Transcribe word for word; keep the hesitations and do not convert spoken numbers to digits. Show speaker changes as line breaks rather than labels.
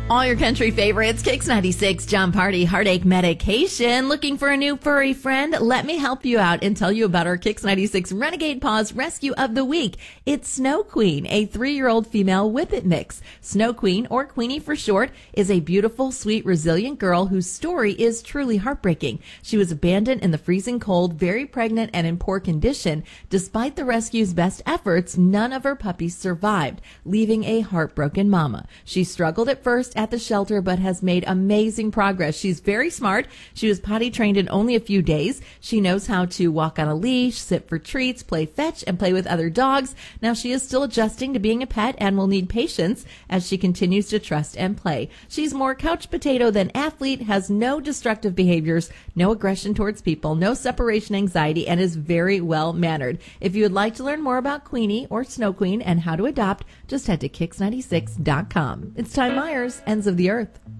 All your country favorites, Kix ninety-six, John Party, Heartache Medication. Looking for a new furry friend? Let me help you out and tell you about our Kix ninety-six Renegade Paws Rescue of the Week. It's Snow Queen, a three-year-old female whippet mix. Snow Queen, or Queenie for short, is a beautiful, sweet, resilient girl whose story is truly heartbreaking. She was abandoned in the freezing cold, very pregnant, and in poor condition. Despite the rescue's best efforts, none of her puppies survived, leaving a heartbroken mama. She struggled at first at the shelter, but has made amazing progress. She's very smart. She was potty trained in only a few days. She knows how to walk on a leash, sit for treats, play fetch, and play with other dogs. Now, she is still adjusting to being a pet and will need patience as she continues to trust and play. She's more couch potato than athlete, has no destructive behaviors, no aggression towards people, no separation anxiety, and is very well mannered. If you would like to learn more about Queenie or Snow Queen and how to adopt, just head to Kix ninety-six dot com. It's Time Myers, Ends of the Earth.